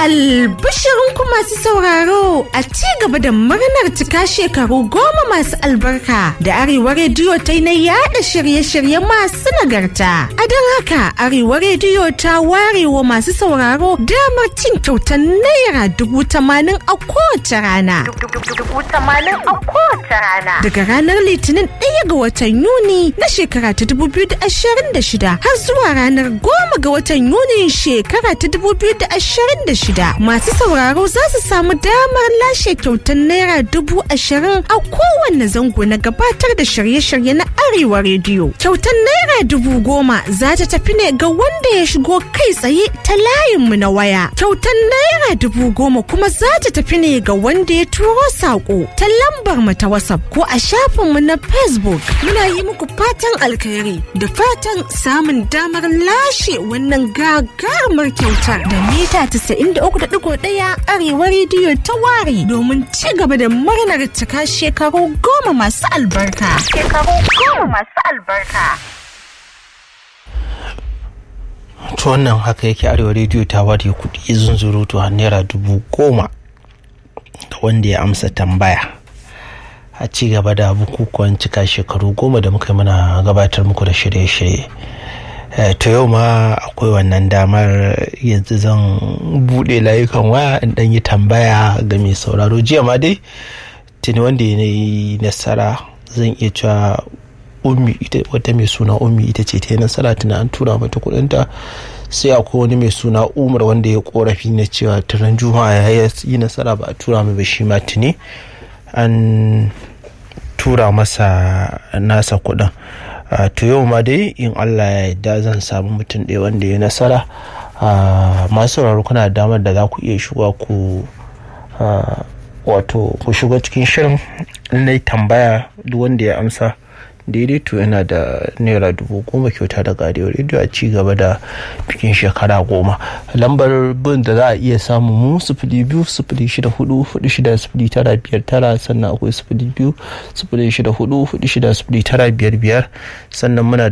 Albishirinku masu sauraro a ci gaba da murnar cika shekaru 10 masu albarka da Arewa Rediyo ta yi na yada shirye-shirye masu nagarta. A don haka Arewa Rediyo ta warewa masu sauraro damar cin kyautar Naira 80,000 a kowace rana. Daga ranar Litinin 1 ga watan Yuni na shekara ta 2026 har zuwa ranar 10 ga watan Yuni shekara ta 2026 masu sauraro za su samu damar lashe kyautar Naira 20,000 a kowanne zango na gabatar da shirye-shirye na Arewa Rediyo. Kyautar Naira 10,000 za ta tafi ne ga wanda ya shigo kai tsaye ta layinmu na waya. Kyautar Naira 10,000 kuma za ta tafi ne ga wanda ya turo saƙo ta lambar mu ta WhatsApp ko a shafinmu na Facebook. Muna yi muku fatan alkhairi da fatan samun damar lashe wannan gagarumar kyautar da mita 93.1 Arewa Rediyo ta ware domin ci gaba da murnar cika shekaru 10 masu albarka. To wannan haka yake. Arewa Rediyo ta ware kuɗi zunzurutu har Naira 10,000 ga wanda ya amsa tambaya a ci gaba da bukukuwan cika shekaru 10 da muka muna gabatar muku da shirye-shirye. To yau ma akwai wannan damar. Yanzu zan buɗe layukan waya in ɗan yi tambaya ga mai sauraro. Jiya ma dai tuni wanda ya yi nasara zan iya cewa ummi, wata mai suna ummi ita ce ta yi nasara, tuna an tura mata kuɗinta. Sai akwai wani mai suna Umar wanda ya korafi na cewa turan juma'a ya yi nasara ba a tura mai ba, shi ma tuni an tura masa nasa kuɗin. To yau ma dai in Allah ya yarda zan samu mutum ɗaya wanda ya nasara. Masu sauraro kuna da damar da za ku iya shiga ku ku shiga cikin shirin. In na tambaya duk wanda ya amsa daidai to yana da Naira 10,000 kyauta daga Arewa Rediyo a ci gaba da bikin shekara 10. Lambar bin da za a iya samu mu 02-064-460959, sannan akwai 02-064-460955, sannan muna da